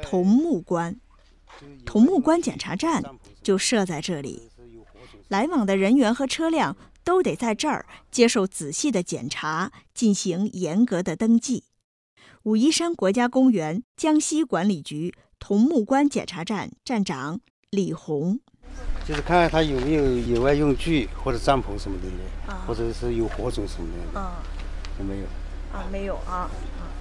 桐木关。桐木关检查站就设在这里，来往的人员和车辆都得在这儿接受仔细的检查，进行严格的登记。武夷山国家公园江西管理局桐木关检查站站长李红， 就是看看他有没有野外用具或者帐篷什么的，或者是有火种什么的，有没有？ 没有啊。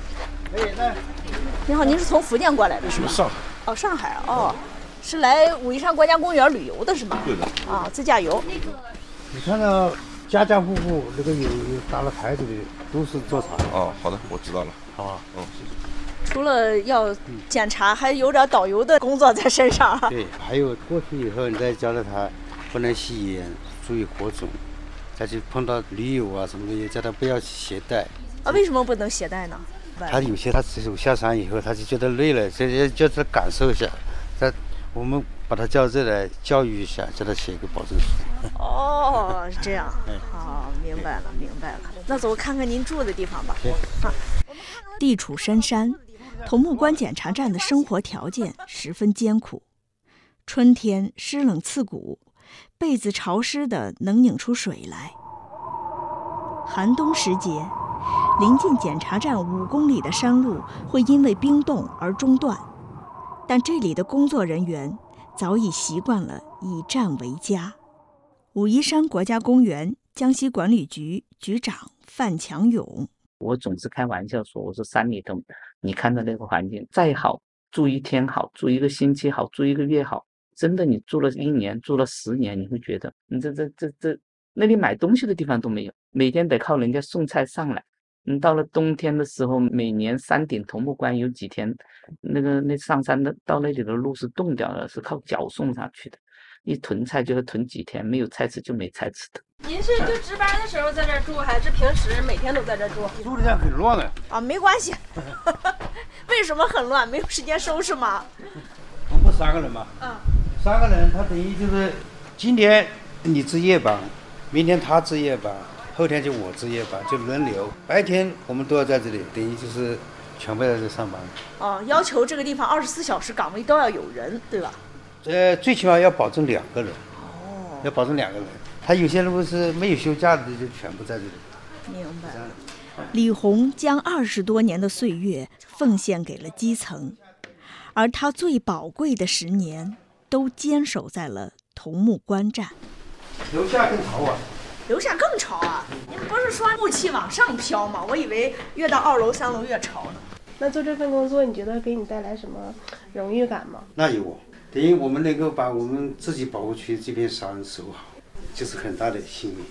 你好，您是从福建过来的是吗？ 上海。 哦，上海哦，是来武夷山国家公园旅游的是吗？ 对的。 自驾游。 你看到家家户户那个有打了牌子的，都是做茶。 哦，好的，我知道了。 好啊。 除了要检查，还有点导游的工作在身上。 对，还有过去以后，你再教了他不能吸烟，注意火种，再去碰到驴友啊什么的，也叫他不要携带。 为什么不能携带呢？ 他有些他走下山以后，他就觉得累了，所以叫他感受一下。我们把他叫这来教育一下，叫他写一个保证书。 哦，是这样。明白了。那走看看您住的地方吧。地处深山，桐木关检查站的生活条件十分艰苦。春天湿冷刺骨，被子潮湿的能拧出水来。寒冬时节，临近检查站5公里的山路会因为冰冻而中断，但这里的工作人员早已习惯了以站为家。武夷山国家公园江西管理局局长范强勇， 我总是开玩笑说，我说山里头你看到那个环境再好，住1天好，住1个星期好，住1个月好，真的你住了1年，住了10年，你会觉得你这那里买东西的地方都没有，每天得靠人家送菜上来。到了冬天的时候，每年山顶桐木关有几天，那上山的到那里的路是冻掉了，是靠脚送上去的。一囤菜就要囤几天，没有菜吃就没菜吃的。 您是就值班的时候在这儿住，还是平时每天都在这儿住？ 住的这样很乱的。 没关系。为什么很乱？没有时间收拾吗？ 我们3个人嘛。3个人，他等于就是今天你值夜班，明天他值夜班，后天就我值夜班，就轮流。白天我们都要在这里，等于就是全部在这上班。 要求这个地方24小时岗位都要有人，对吧？ 最起码要保证2个人。要保证2个人。他有些人不是没有休假的，就全部在这里。 明白了。李红将20多年的岁月奉献给了基层，而他最宝贵的10年都坚守在了桐木关站。 楼下更潮啊！ 楼下更潮啊！您不是说雾气往上飘吗？我以为越到2楼3楼越潮呢。 那做这份工作，你觉得给你带来什么荣誉感吗？ 那有，等于我们能够把我们自己保护区这片山守好，就是很大的幸运。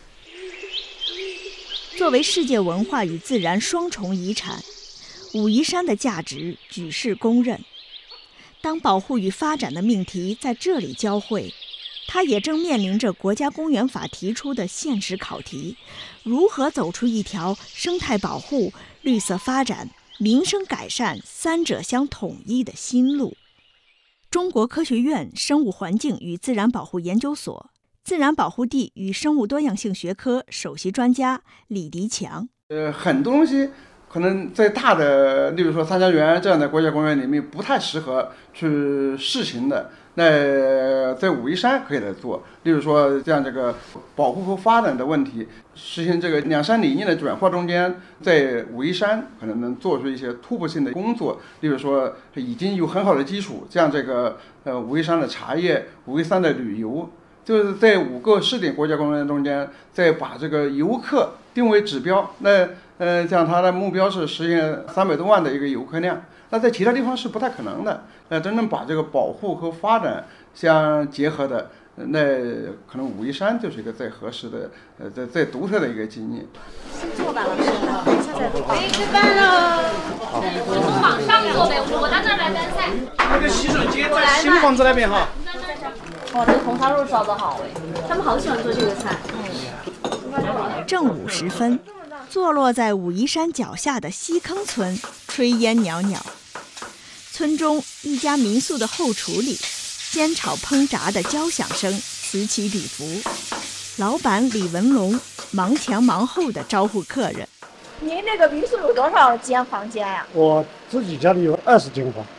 作为世界文化与自然双重遗产，武夷山的价值举世公认。当保护与发展的命题在这里交汇，它也正面临着国家公园法提出的现实考题：如何走出一条生态保护、绿色发展、民生改善3者相统一的新路。中国科学院生物环境与自然保护研究所自然保护地与生物多样性学科首席专家李迪强。 很多东西可能在大的，例如说三江源这样的国家公园里面不太适合去试行的，那在武夷山可以来做。例如说这样这个保护和发展的问题，实行这个2山理念的转化中间，在武夷山可能能做出一些突破性的工作。例如说已经有很好的基础，像这个武夷山的茶叶、武夷山的旅游，就是在5个试点国家公园中间，再把这个游客定为指标。那像它的目标是实现300多万的一个游客量，那在其他地方是不太可能的。真正把这个保护和发展相结合的，那可能武夷山就是一个最合适的、最独特的一个经验。 坐吧，老师，等一下再坐。 吃饭了。 从网上坐呗，我到这儿来单菜。 那个洗手间在新房子那边哈。 这个红烧肉烧得好哎，他们好喜欢做这个菜。 正午时分，坐落在武夷山脚下的西坑村炊烟袅袅。村中一家民宿的后厨里，煎炒烹炸的交响声此起彼伏。老板李文龙忙前忙后地招呼客人。 您这个民宿有多少间房间呀？ 我自己家里有20间房。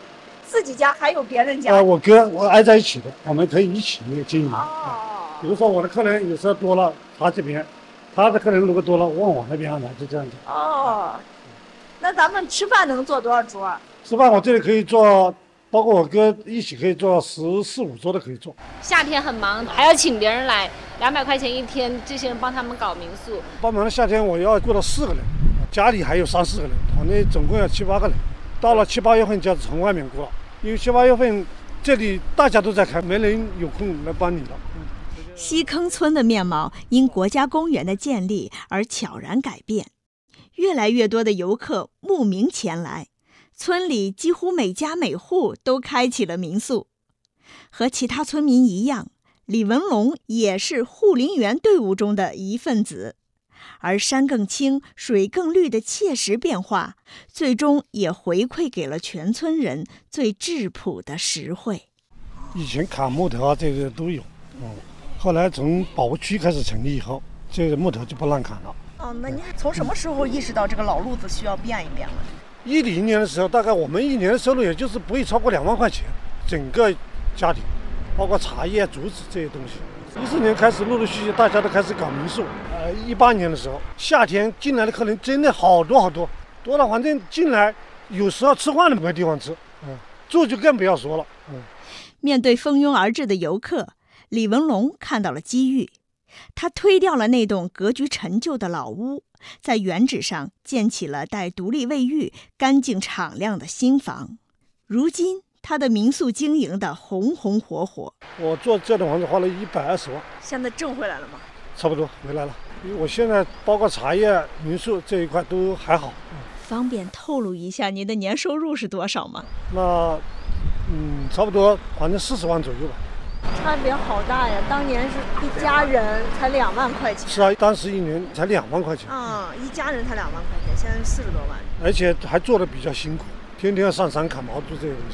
自己家还有别人家？ 我挨在一起的，我们可以一起经营。比如说我的客人有时候多了，他这边；他的客人如果多了，往我那边来，就这样子。 那咱们吃饭能做多少桌？ 吃饭我这里可以做，包括我哥一起可以做14、15桌都可以做。 夏天很忙，还要请别人来，200块钱一天，这些人帮他们搞民宿。 帮忙的夏天我要雇到4个人，家里还有3、4个人，团队总共要7、8个人。到了7、8月份就要从外面雇了，因为7、8月份这里大家都在开，没人有空来帮你了。 西坑村的面貌因国家公园的建立而悄然改变，越来越多的游客慕名前来，村里几乎每家每户都开起了民宿。和其他村民一样，李文龙也是护林员队伍中的一份子。而山更青、水更绿的切实变化，最终也回馈给了全村人最质朴的实惠。 以前砍木头这个都有，后来从保护区开始成立以后，这个木头就不让砍了。 那您从什么时候意识到这个老路子需要变一变了 ？10年的时候，大概我们1年的收入也就是不会超过2万块钱，整个家庭，包括茶叶、竹子这些东西。14年开始，陆陆续续大家都开始搞民宿。18年的时候，夏天进来的客人真的好多，多了反正进来有时候吃饭都没地方吃，住就更不要说了。 面对蜂拥而至的游客，李文龙看到了机遇，他推掉了那栋格局陈旧的老屋，在原址上建起了带独立卫浴、干净敞亮的新房。如今他的民宿经营的红红火火。 我做这栋房子花了120万。 现在挣回来了吗？ 差不多回来了，因为我现在包括茶叶、民宿这一块都还好。 方便透露一下您的年收入是多少吗？ 那差不多反正40万左右吧。 差别好大呀！当年是一家人才2万块钱。 是啊，当时1年才2万块钱。 一家人才2万块钱，现在是40多万。 而且还做得比较辛苦，天天要上山砍毛竹这些东西。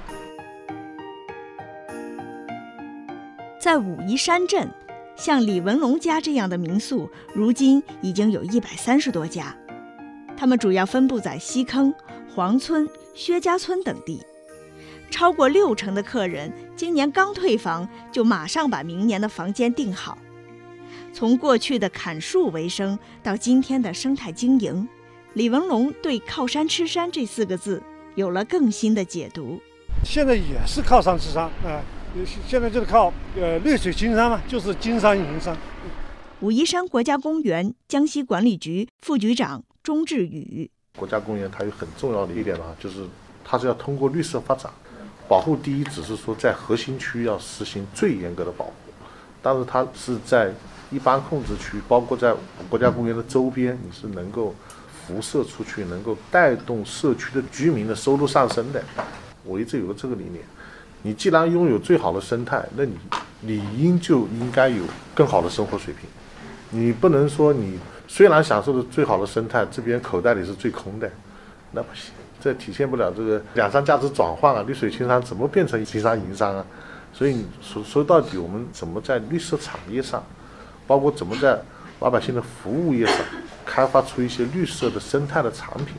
在武夷山镇，像李文龙家这样的民宿，如今已经有130多家。他们主要分布在西坑、黄村、薛家村等地。超过60%的客人今年刚退房，就马上把明年的房间订好。从过去的砍树为生，到今天的生态经营，李文龙对靠山吃山这4个字有了更新的解读。 现在也是靠山吃山，现在就是靠绿水青山嘛，就是金山银山。 武夷山国家公园江西管理局副局长钟志宇： 国家公园它有很重要的一点呢，就是它是要通过绿色发展，保护第一只是说在核心区要实行最严格的保护，但是它是在一般控制区，包括在国家公园的周边，你是能够辐射出去，能够带动社区的居民的收入上升的。我一直有个这个理念，你既然拥有最好的生态，那你理应就应该有更好的生活水平。你不能说你虽然享受的最好的生态，这边口袋里是最空的，那不行，这体现不了这个两山价值转换啊，绿水青山怎么变成金山银山啊？所以说到底，我们怎么在绿色产业上，包括怎么在老百姓的服务业上，开发出一些绿色的生态的产品。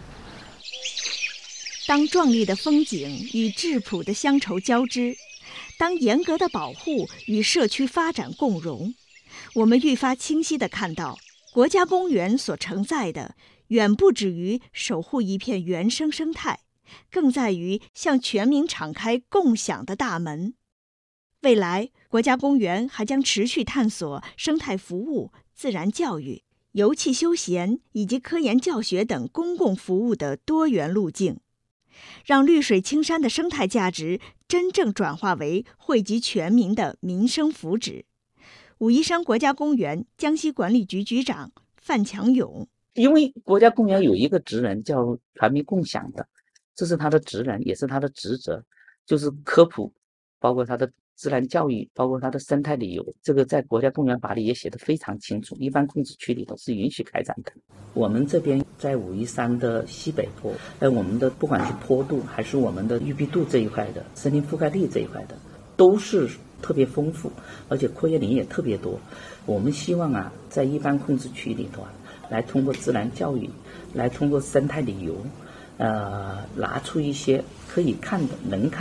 当壮丽的风景与质朴的乡愁交织，当严格的保护与社区发展共融，我们愈发清晰地看到，国家公园所承载的远不止于守护一片原生生态，更在于向全民敞开共享的大门。未来，国家公园还将持续探索生态服务、自然教育、游憩休闲以及科研教学等公共服务的多元路径，让绿水青山的生态价值真正转化为惠及全民的民生福祉。武夷山国家公园江西管理局局长范强勇： 因为国家公园有一个职能叫全民共享的，这是他的职能，也是他的职责，就是科普，包括他的自然教育，包括它的生态旅游，这个在国家公园法里也写得非常清楚，一般控制区里头是允许开展的。我们这边在武夷山的西北坡，我们的不管是坡度还是我们的玉璧度这一块的森林覆盖率这一块的，都是特别丰富，而且阔叶林也特别多。我们希望在一般控制区里头来通过自然教育，来通过生态旅游，拿出一些可以看的、能看